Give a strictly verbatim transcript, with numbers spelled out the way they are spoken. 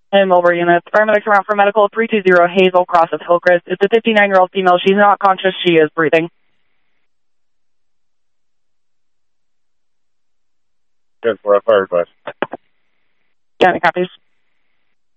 And Mulberry units. Paramedics around for medical three two zero Hazel Cross of Hillcrest. It's a fifty-nine-year-old female. She's not conscious. She is breathing. Good for a fire bus. Yeah, copies.